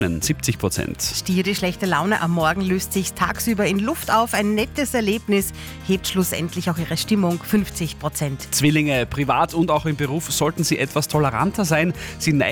70%. Stiere, schlechte Laune am Morgen löst sich tagsüber in Luft auf. Ein nettes Erlebnis hebt schlussendlich auch ihre Stimmung, 50%. Zwillinge, privat und auch im Beruf sollten Sie etwas toleranter sein. Sie neigen